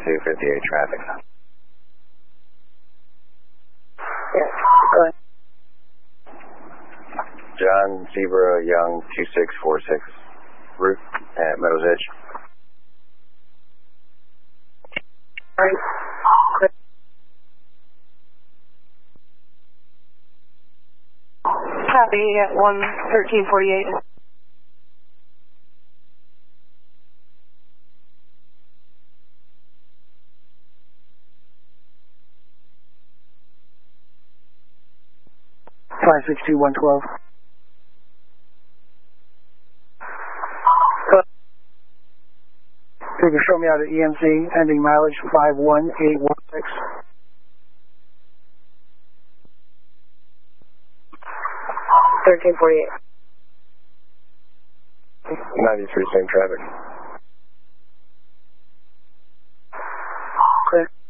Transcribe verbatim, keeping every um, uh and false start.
two fifty-eight traffic. Yes, go ahead. John Zebra Young two six four six, route at Meadows Edge. All right. Copy at one thirteen forty-eight. five six two one twelve. You can show me out at E M C, ending mileage five one eight one six. thirteen forty-eight. ninety-three, same traffic. Clear.